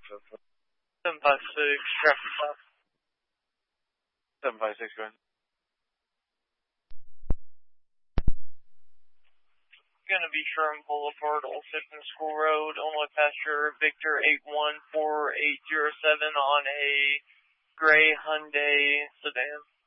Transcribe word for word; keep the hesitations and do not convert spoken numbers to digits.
seven five six, traffic stop. seven five six, go ahead. Gonna be Sherman Boulevard, Old Tipton School Road, Illinois Pasture, Victor eight one four eight zero seven on a gray Hyundai sedan.